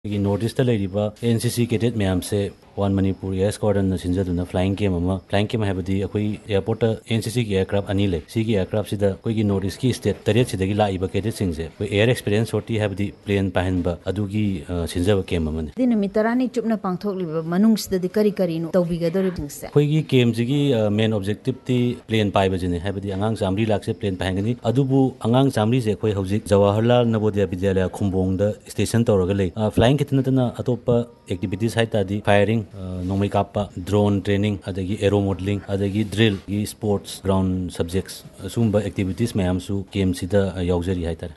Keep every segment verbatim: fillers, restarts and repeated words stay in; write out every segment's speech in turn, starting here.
north east NCC cadet ma'am से one Manpur air squadron सिंजदुना flying game अमा flying game हैबदी अखोई airport NCC की aircraft अनी ले सिगी एयरक्राफ्ट सिदा अखोई नॉर्थ ईस्ट की स्टेट तरेत सिदगी लाइबा कैडेट सिंगसे अखोई एयर एक्सपीरियंस होती हैबदी प्लेन पाहनबा अदुगी सिंजब गेम अमने दिन मितरानी चुपना पांगथोकलिबा मनुंगसिददी करी करीनो तौबिगदोरिबिंगसे अखोई गेम सिगी मेन ऑब्जेक्टिव ती प्लेन पाइबजिने हैबदी अंगांग चामरी लाख से प्लेन पाहंगनी अदुबु अंगांग चामरी से अखोई हौजिक जवाहरलाल नवोदय विद्यालय खुंबोंग स्टेशन तौरगा ले फ्लाइंग कितनतना अतोप एक्टिविटीज हाइतादी फायरिंग नोंमै कापा drone training अदगी aero modelling अदगी drill की sports ground subjects असुंबा activities मैमसु game सिदा यावजरी हाइतार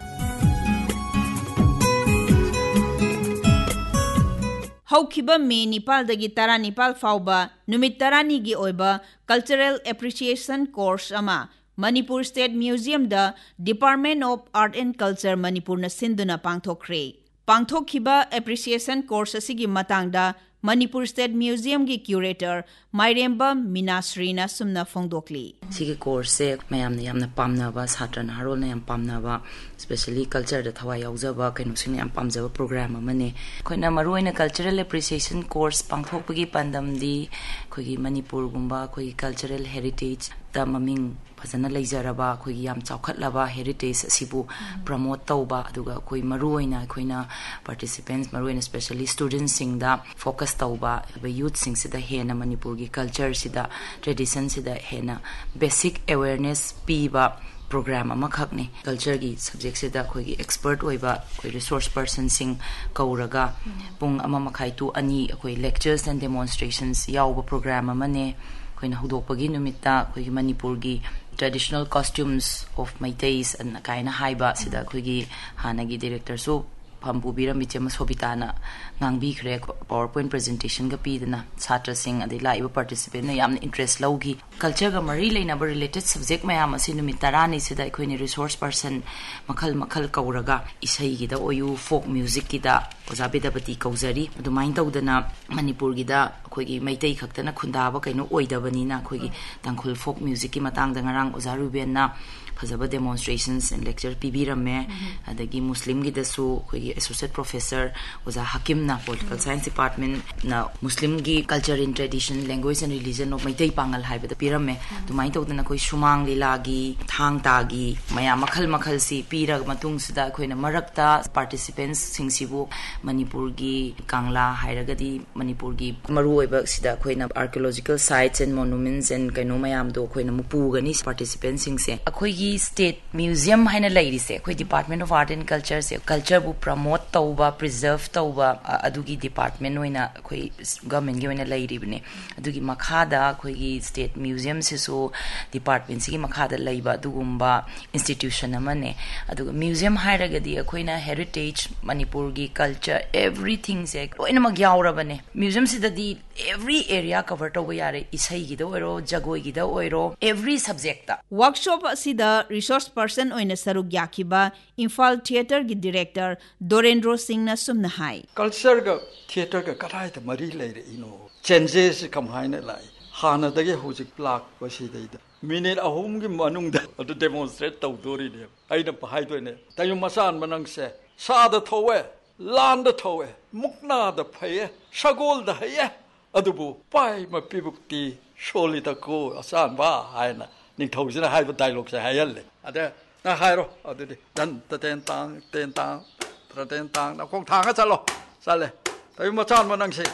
हौखिबा मे निपालदगी तरा निपाल फाउबा नुमित तरानीगी ओइबा कल्चरल एप्रिसिएशन कोर्स अमा Manipur state museum the department of art and culture Manipur न सिंधुना पांगथोखरे पांगथोखिबा appreciation course असिगी मतंगदा Manipur state museum की क्यूरेटर माइरेम्बा मीनाश्रीना सुमना फोंदोकली सिगी कोर्स से मयामने यामना पामनाबा छात्रन हारोलना याम पामनाबा specially culture the थवा यावजबा कैनुसिंग याम पामजबा programme अमने खोइना मरुइना cultural appreciation course पांगथोकपगी पंदमदी खोगी Manipur गुंबा खोगी cultural heritage the ममिंग फजना लेजरबा खोगी yam चौखटलबा heritage असिबु promote तौबा अदुगा खोई मरुइना खोइना पार्टिसिपेंट्स मरुइना स्पेशली स्टूडेंट्स सिंग दा focus तौबा youth सिंग सिदा हेना मणिपुर की कल्चर सिदा ट्रेडिशन सिदा हेना बेसिक अवेयरनेस पीबा प्रोग्राम अमा खकने कल्चर की सब्जेक्ट सिदा खोई एक्सपर्ट होइबा खोई रिसोर्स पर्सन सिंग कौरगा पुंग अमा मखाई टू अनी खोई लेक्चर्स एंड डेमोन्स्ट्रेशंस यावबा प्रोग्राम अमने खोइना हुदोपगी नुमित्ता खोई मणिपुर की traditional costumes of Meiteis and kaina haiba sida khoigi hanagi director so phambubiram bichema sobitana ngangbi khre powerpoint presentation ga pidana chhatra sing adi laiba participant na yamna interest lawgi culture ga mari leina ba related subject mayam asi numit tarani sida khoini resource person makhal makhal kauraga isai gi da oyu folk music gi da ojabidabati kaujari adumain tawdana manipur gi da khoigi Meitei khaktana khundaba kaino oidabani na khoigi tangkhul folk music ki matang da ngarang ojaruben na फजबा demonstrations and lecture पीबीरमे अदगी मुस्लिम की दसु कोई associate professor ओजा हकीम ना political science department ना मुस्लिम की culture in tradition language and religion of Meitei Pongal highway the पीरमे तुमाई तौदना कोई सुमांग लीलागी थांग तागी मया मखल मखल सी पीरग मतुंग सिदा कोइना मरक्ता पार्टिसिपेंट्स सिंगसिबु मणिपुर की कांगला हाइरगदी मणिपुर की मरुओइबा सिदा Koyna archaeological sites and monuments and canoe मयाम दो कोइना मुपुगनी पार्टिसिपेंट्स सिंगसे अखोई स्टेट म्यूजियम है लेरिसे अखोई department of art and culture से कल्चर बु प्रमोट तौबा प्रिजर्व तौबा अदुगी डिपार्टमेंट होइना अखोई गवर्नमेंट की होइना लेरिबने अदुगी मखादा अखोई स्टेट म्यूजियम से सो डिपार्टमेंट से मखादा लेबा अदुगुम्बा इंस्टीट्यूशन अमने अदुगा म्यूजियम हाइरगदी अखोइना हेरिटेज मणिपुर की कल्चर एवरीथिंग से लोइना मग यावरबने म्यूजियम सिददी एवरी एरिया कवर तौबा यारे इसई गिदा ओइरो जगोई गिदा ओइरो every subject workshop असिदा resource person ओइना सरुक याखिबा इम्फाल थिएटर की डायरेक्टर दोरेंद्रो सिंह ना सुमना हाई कल्चर का थिएटर का कराय त मरी लेरे इनो चेंजेस कम हाइना लाई हाना दगे हुजिक प्लाक बसिदैदा मिनिट अहुम की मनुंग द अदु डेमोन्स्ट्रेट तौदोरी ने आइना पहाय दोने तायु मसान मनंग से सादा थोवे लांद थोवे मुकना द फये सगोल द हये अदुबु पाय म पिबुक्ति सोली त को असान बा हायना निथौसिना हाइब डायलॉग से हायले अदे ना हायरो अदुदि दन ततेन तांग तेन तांग प्रतेन तांग ना खोंग थांगा चलो चले तायु मचान मनंग से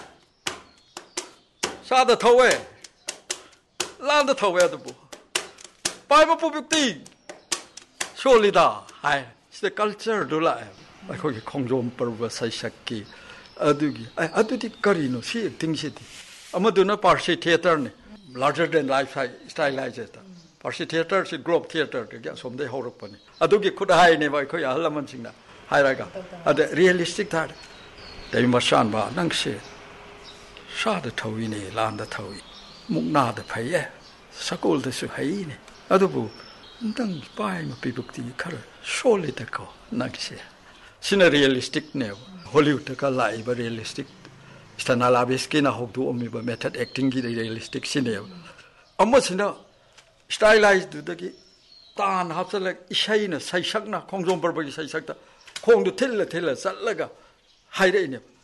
सादा थोवे लांद थोवे अदुबु पाय म पुबिक्ति सोलिदा हाय से कल्चर दुला अखोगी खोंजोम पर्व सैसक्की अदुगी अदुदि करिनो सी एक्टिंग सिदि अमदुना पार्सी थिएटर ने larger than life stylization Parsi theatre से ग्लोब थिएटर के क्या सोमदे होरकपने अदुगी खुद हाइने बाय खोय अहलमन सिंगना हाइरागा अदे रियलिस्टिक थार दै मसान बा नंगसे साद थौइने लांद थौइ मुकना द फैये सकोल दसु हाइने अदुबु नंग पाय म पिबुक्ति खर सोले तको नंगसे सिना रियलिस्टिक ने हॉलीवुड का लाइव रियलिस्टिक स्टानालाबिस्की ना होदु ओमिबा मेथड एक्टिंग की रियलिस्टिक सिने अमसिना स्टाइलाइज दुदगी तान हापसले इसाइना सैसकना खोंजोम परबगी सैसकता खोंदु थिल्ला थिल्ला चलगा हाइरेने